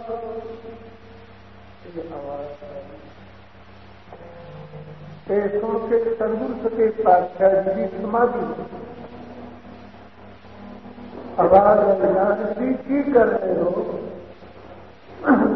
ऐसों के सदगुरु सके पातशाह जी समाधि आवाज की कर रहे हो